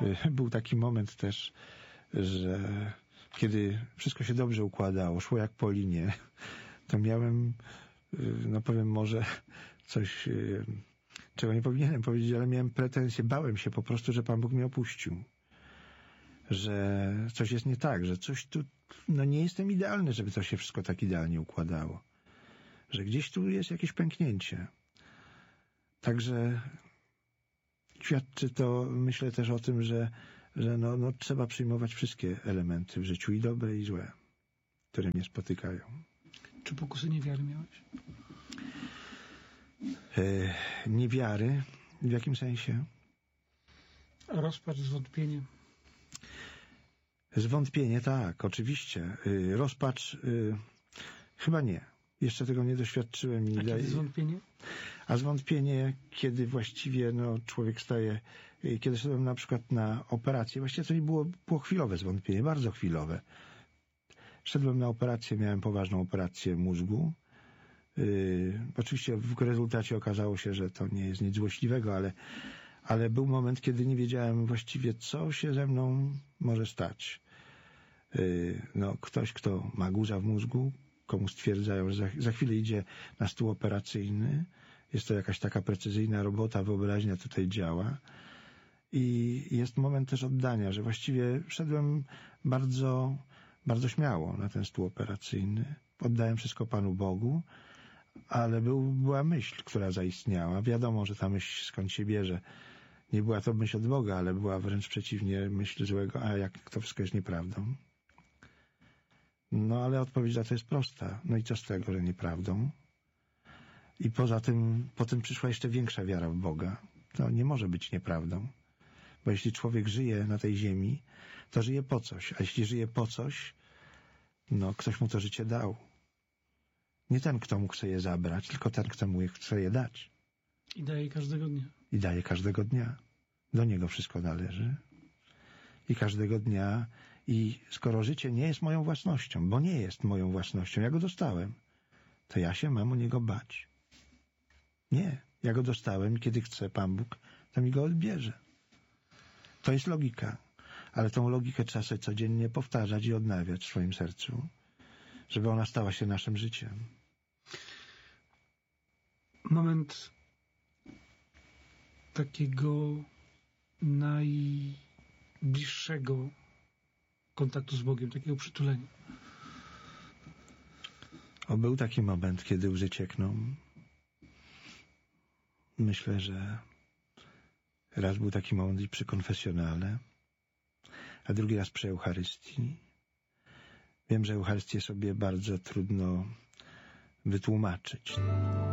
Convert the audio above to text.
Był taki moment też, że kiedy wszystko się dobrze układało, szło jak po linie, to miałem, no powiem może coś, czego nie powinienem powiedzieć, ale miałem pretensje, bałem się po prostu, że Pan Bóg mnie opuścił. Że coś jest nie tak, że coś tu, no nie jestem idealny, żeby to się wszystko tak idealnie układało. Że gdzieś tu jest jakieś pęknięcie. Także świadczy to, myślę też o tym, że no trzeba przyjmować wszystkie elementy w życiu, i dobre, i złe, które mnie spotykają. Czy pokusy niewiary miałeś? Niewiary? W jakim sensie? Rozpacz, zwątpienie. Zwątpienie, tak, oczywiście. Rozpacz, chyba nie. Jeszcze tego nie doświadczyłem. A kiedy zwątpienie? A zwątpienie, kiedy właściwie człowiek staje, kiedy szedłem na przykład na operację, właściwie to nie było chwilowe zwątpienie, bardzo chwilowe. Szedłem na operację, miałem poważną operację mózgu. Oczywiście w rezultacie okazało się, że to nie jest nic złośliwego, ale był moment, kiedy nie wiedziałem właściwie, co się ze mną może stać. Ktoś, kto ma guza w mózgu, komu stwierdzają, że za chwilę idzie na stół operacyjny, jest to jakaś taka precyzyjna robota, wyobraźnia tutaj działa, i jest moment też oddania, że właściwie szedłem bardzo, bardzo śmiało na ten stół operacyjny. Oddałem wszystko Panu Bogu, ale była myśl, która zaistniała. Wiadomo, że ta myśl skąd się bierze. Nie była to myśl od Boga, ale była wręcz przeciwnie, myśl złego, a jak to wszystko jest nieprawdą. Ale odpowiedź na to jest prosta. No i co z tego, że nieprawdą? I poza tym, potem przyszła jeszcze większa wiara w Boga. To nie może być nieprawdą. Bo jeśli człowiek żyje na tej ziemi, to żyje po coś. A jeśli żyje po coś, ktoś mu to życie dał. Nie ten, kto mu chce je zabrać, tylko ten, kto mu chce je dać. I daje każdego dnia. I daje każdego dnia. Do niego wszystko należy. I każdego dnia. I skoro życie nie jest moją własnością, bo nie jest moją własnością, ja go dostałem, to ja się mam o niego bać. Nie. Ja go dostałem i kiedy chce Pan Bóg, to mi go odbierze. To jest logika. Ale tą logikę trzeba sobie codziennie powtarzać i odnawiać w swoim sercu, żeby ona stała się naszym życiem. Moment takiego najbliższego kontaktu z Bogiem, takiego przytulenia. Był taki moment, kiedy łzy ciekną. Myślę, że raz był taki moment i przy konfesjonale, a drugi raz przy Eucharystii. Wiem, że Eucharystię sobie bardzo trudno wytłumaczyć.